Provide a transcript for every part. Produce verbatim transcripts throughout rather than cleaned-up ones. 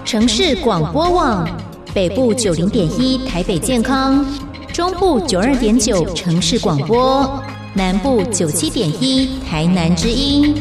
城市广播网，北部九零点一台北健康，中部九二点九城市广播，南部九七点一台南之音。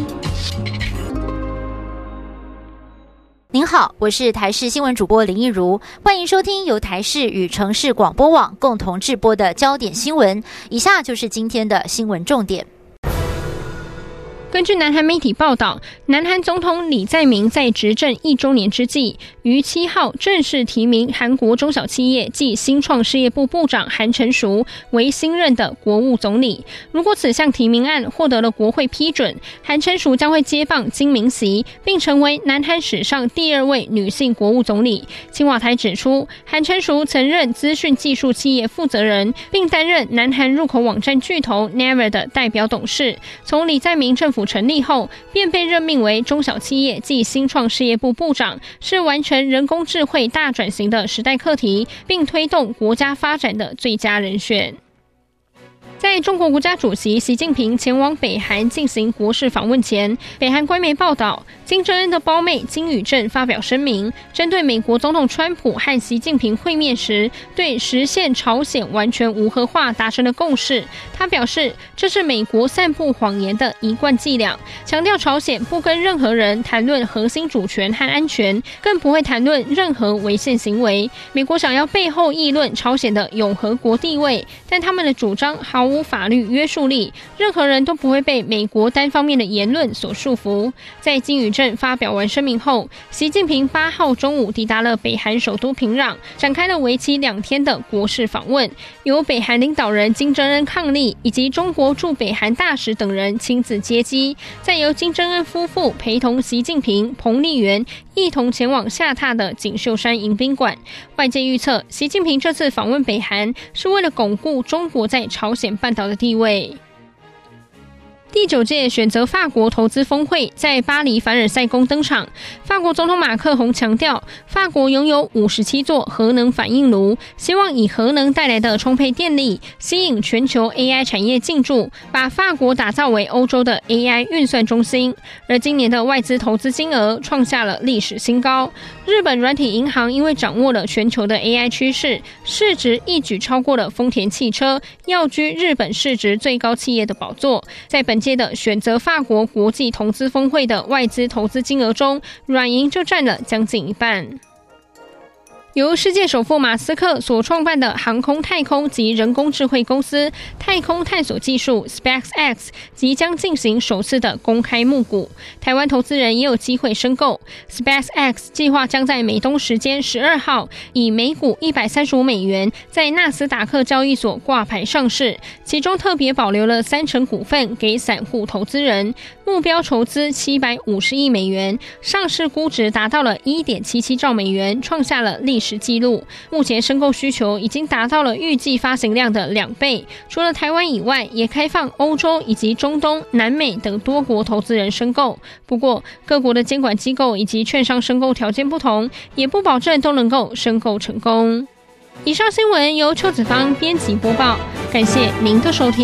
您好，我是台视新闻主播林益如，欢迎收听由台视与城市广播网共同制播的焦点新闻。以下就是今天的新闻重点。 根据南韩媒体报道，南韩总统李在明在执政一周年之际，于七号正式提名韩国中小企业暨新创事业部部长韩成淑为新任的国务总理。如果此项提名案获得了国会批准，韩成淑将会接棒金明熙，并成为南韩史上第二位女性国务总理。青瓦台指出，韩成淑曾任资讯技术企业负责人，并担任南韩入口网站巨头 Naver 的代表董事。从李在明政府成立后，便被任命为中小企业暨新创事业部部长，是完成人工智慧大转型的时代课题，并推动国家发展的最佳人选。在中国国家主席习近平前往北韩进行国事访问前，北韩官媒报道，金正恩的胞妹金宇镇发表声明，针对美国总统川普和习近平会面时对实现朝鲜完全无核化达成了共识。他表示，这是美国散布谎言的一贯伎俩，强调朝鲜不跟任何人谈论核心主权和安全，更不会谈论任何违宪行为。美国想要背后议论朝鲜的永和国地位，但他们的主张毫无法律约束力，任何人都不会被美国单方面的言论所束缚。在金宇镇发表完声明后，习近平八号中午抵达了北韩首都平壤，展开了为期两天的国事访问，由北韩领导人金正恩伉俪以及中国驻北韩大使等人亲自接机，再由金正恩夫妇陪同习近平、彭丽媛一同前往下榻的锦绣山迎宾馆。外界预测，习近平这次访问北韩是为了巩固中国在朝鲜半岛的地位。第九届选择法国投资峰会在巴黎凡尔赛宫登场。法国总统马克宏强调，法国拥有五十七座核能反应炉，希望以核能带来的充沛电力吸引全球 A I 产业进驻，把法国打造为欧洲的 A I 运算中心。而今年的外资投资金额创下了历史新高。日本软体银行因为掌握了全球的 A I 趋势，市值一举超过了丰田汽车，跃居日本市值最高企业的宝座。在本届的选择法国国际投资峰会的外资投资金额中，软银就占了将近一半。由世界首富马斯克所创办的航空太空及人工智慧公司太空探索技术 SpaceX 即将进行首次的公开募股，台湾投资人也有机会申购。 SpaceX 计划将在美东时间十二号以每股一百三十五美元在纳斯达克交易所挂牌上市，其中特别保留了三成股份给散户投资人，目标筹资七百五十亿美元，上市估值达到了 一点七七兆美元，创下了历史纪录。目前申购需求已经达到了预计发行量的两倍，除了台湾以外，也开放欧洲以及中东、南美等多国投资人申购。不过，各国的监管机构以及券商申购条件不同，也不保证都能够申购成功。以上新闻由邱子芳编辑播报，感谢您的收听。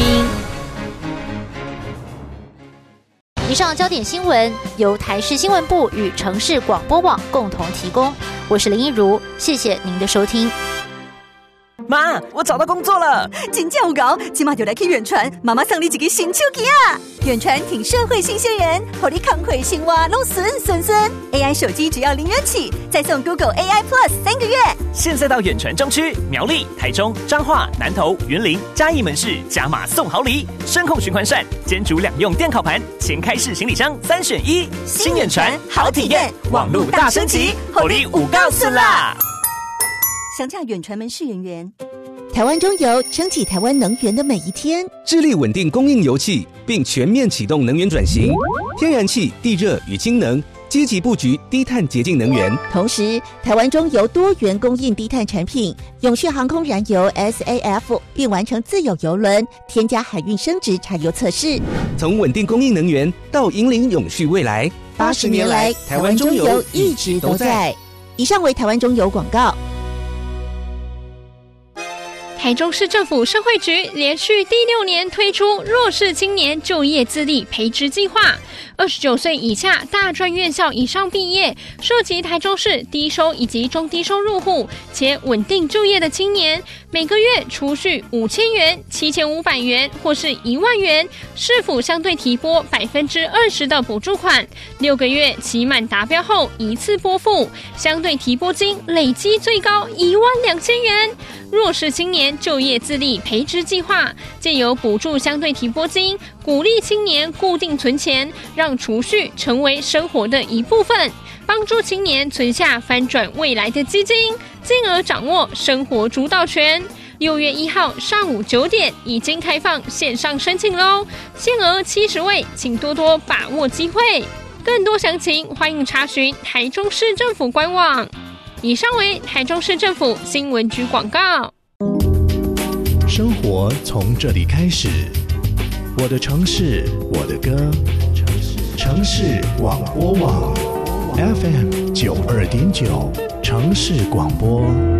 以上焦点新闻由台视新闻部与城市广播网共同提供，我是林益如，谢谢您的收听。 妈，我找到工作了！ 真正有搞，今晚就来去远传，妈妈送你一个新手机啊！远传挺社会新鲜人，让你康回生活拢顺顺顺。A I 手机只要零元起，再送 Google A I Plus 三个月。 现在到远传中区、苗栗、台中、彰化、南投、云林、嘉义门市加码送好礼，声控循环扇、煎煮两用电烤盘、前开式行李箱三选一。新远传好体验，网路大升级，让你有告诉啦！ 详洽远传门市人员。 台湾中油撑起台湾能源的每一天， 致力稳定供应油气，并全面启动能源转型，天然气、地热与氢能，积极布局低碳洁净能源。 同时，台湾中油多元供应低碳产品，永续航空燃油 S A F 并完成自有油轮添加海运升值柴油测试。 从稳定供应能源到引领永续未来， 八十年来，台湾中油一直都在。以上为台湾中油广告。 台中市政府社会局连续第六年推出弱势青年就业自立培植计划， 二十九岁以下大专院校以上毕业，涉及台中市低收以及中低收入户且稳定就业的青年，每个月储蓄五千元、七千五百元或是一万元，市府相对提拨百分之二十的补助款，六个月期满达标后一次拨付，相对提拨金累积最高一万两千元。弱势青年就业自立培植计划，借由补助相对提拨金，鼓励青年固定存钱，让储蓄成为生活的一部分，帮助青年存下翻转未来的基金，进而掌握生活主导权。六月一号上午九点已经开放线上申请咯，限额七十位，请多多把握机会。更多详情欢迎查询台中市政府官网。以上为台中市政府新闻局广告。 生活从这里开始，我的城市，我的歌，城市广播网 F M 九二点九，城市广播。